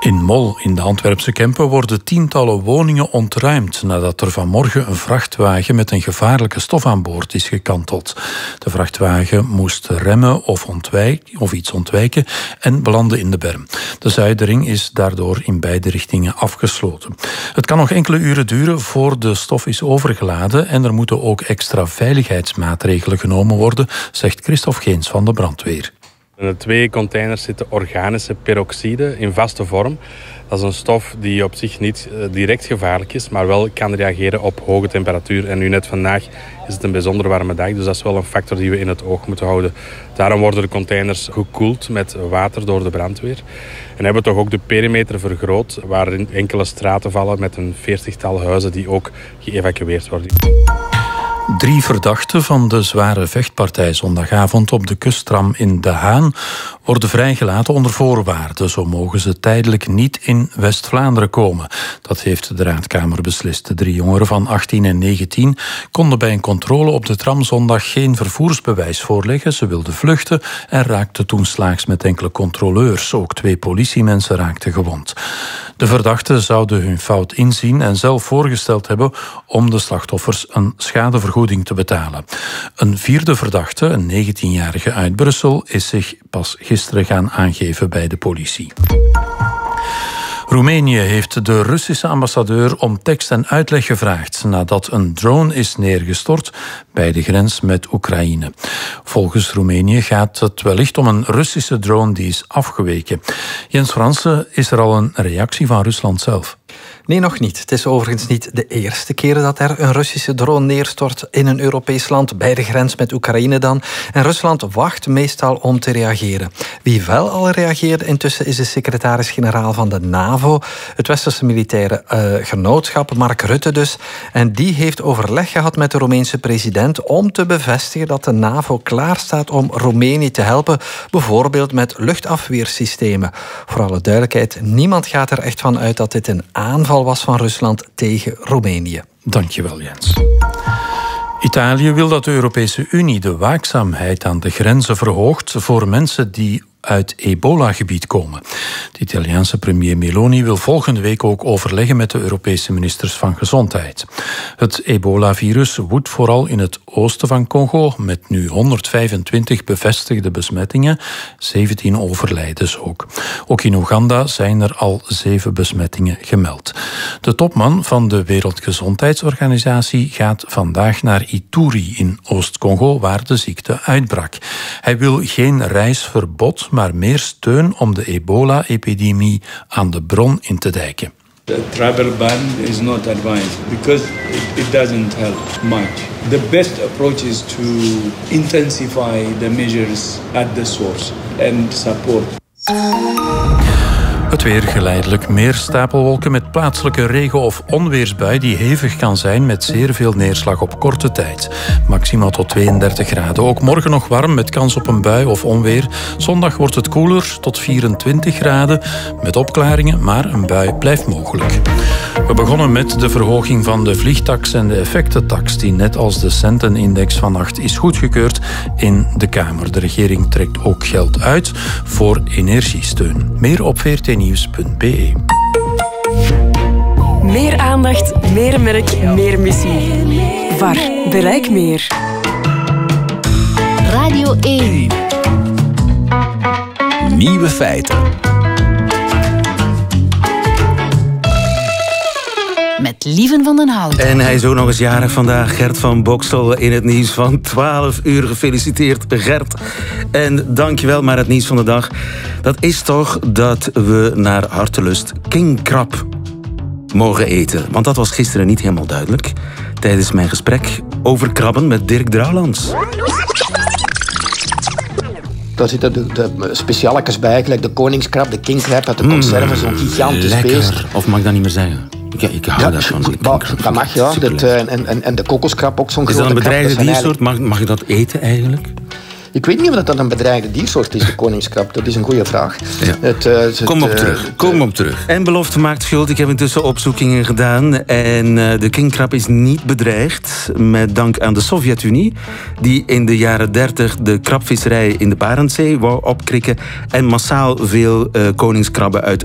In Mol, in de Antwerpse Kempen, worden tientallen woningen ontruimd nadat er vanmorgen een vrachtwagen met een gevaarlijke stof aan boord is gekanteld. De vrachtwagen moest remmen of iets ontwijken en belandde in de berm. De Zuiderring is daardoor in beide richtingen afgesloten. Het kan nog enkele uren duren voor de stof is overgeladen en er moeten ook extra veiligheidsmaatregelen genomen worden, zegt Christophe Geens van de brandweer. In de 2 containers zitten organische peroxide in vaste vorm. Dat is een stof die op zich niet direct gevaarlijk is, maar wel kan reageren op hoge temperatuur. En nu net vandaag is het een bijzonder warme dag, dus dat is wel een factor die we in het oog moeten houden. Daarom worden de containers gekoeld met water door de brandweer. En hebben we toch ook de perimeter vergroot, waarin enkele straten vallen met een 40-tal huizen die ook geëvacueerd worden. 3 verdachten van de zware vechtpartij zondagavond op de kusttram in De Haan worden vrijgelaten onder voorwaarden. Zo mogen ze tijdelijk niet in West-Vlaanderen komen. Dat heeft de Raadkamer beslist. De 3 jongeren van 18 en 19 konden bij een controle op de tram zondag geen vervoersbewijs voorleggen. Ze wilden vluchten en raakten toen slaags met enkele controleurs. Ook 2 politiemensen raakten gewond. De verdachten zouden hun fout inzien en zelf voorgesteld hebben om de slachtoffers een schadevergoeding te betalen. Een 4e verdachte, een 19-jarige uit Brussel, is zich pas gisteren gaan aangeven bij de politie. Roemenië heeft de Russische ambassadeur om tekst en uitleg gevraagd nadat een drone is neergestort bij de grens met Oekraïne. Volgens Roemenië gaat het wellicht om een Russische drone die is afgeweken. Jens Fransen, is er al een reactie van Rusland zelf? Nee, nog niet. Het is overigens niet de eerste keer dat er een Russische drone neerstort in een Europees land, bij de grens met Oekraïne dan. En Rusland wacht meestal om te reageren. Wie wel al reageerde intussen is de secretaris-generaal van de NAVO, het Westerse militaire genootschap, Mark Rutte dus. En die heeft overleg gehad met de Roemeense president om te bevestigen dat de NAVO klaar staat om Roemenië te helpen, bijvoorbeeld met luchtafweersystemen. Voor alle duidelijkheid, niemand gaat er echt van uit dat dit een aanval was van Rusland tegen Roemenië. Dankjewel, Jens. Italië wil dat de Europese Unie de waakzaamheid aan de grenzen verhoogt voor mensen die uit ebola-gebied komen. De Italiaanse premier Meloni wil volgende week ook overleggen met de Europese ministers van Gezondheid. Het ebola-virus woedt vooral in het oosten van Congo, met nu 125 bevestigde besmettingen, 17 overlijdens ook. Ook in Oeganda zijn er al 7 besmettingen gemeld. De topman van de Wereldgezondheidsorganisatie gaat vandaag naar Ituri in Oost-Congo, waar de ziekte uitbrak. Hij wil geen reisverbod, maar meer steun om de ebola-epidemie aan de bron in te dijken. The travel ban is not advised because it doesn't help much. The best approach is to intensify the measures at the source and support. Het weer geleidelijk meer stapelwolken met plaatselijke regen- of onweersbui die hevig kan zijn met zeer veel neerslag op korte tijd. Maximaal tot 32 graden. Ook morgen nog warm met kans op een bui of onweer. Zondag wordt het koeler tot 24 graden met opklaringen, maar een bui blijft mogelijk. We begonnen met de verhoging van de vliegtax en de effectentax die net als de centenindex vannacht is goedgekeurd in de Kamer. De regering trekt ook geld uit voor energiesteun. Meer op vrtnieuws.be. Meer aandacht, meer merk, meer missie. VAR, bereik meer. Radio 1. Nieuwe feiten. Met Lieven van den Hout. En hij is ook nog eens jarig vandaag. Gert van Bokstel in het nieuws van 12 uur. Gefeliciteerd, Gert. En dankjewel, maar het nieuws van de dag. Dat is toch dat we naar hartelust kingkrab mogen eten. Want dat was gisteren niet helemaal duidelijk. Tijdens mijn gesprek over krabben met Dirk Drouwlands. Daar zitten de specialekes bij, gelijk de koningskrab, de kingkrab uit de conserve, zo'n gigantisch beest. Of mag ik dat niet meer zeggen? Ik hou daarvan. Dat mag, ja. En de kokoskrab ook zo'n grote krab. Is dat een bedreigde diersoort? Mag je dat eten eigenlijk? Ik weet niet of dat een bedreigde diersoort is, de koningskrab. Dat is een goede vraag. Ja. Kom op terug. En belofte maakt schuld. Ik heb intussen opzoekingen gedaan. En de kingkrab is niet bedreigd. Met dank aan de Sovjet-Unie. Die in de jaren 30 de krabvisserij in de Barentszee wou opkrikken. En massaal veel koningskrabben uit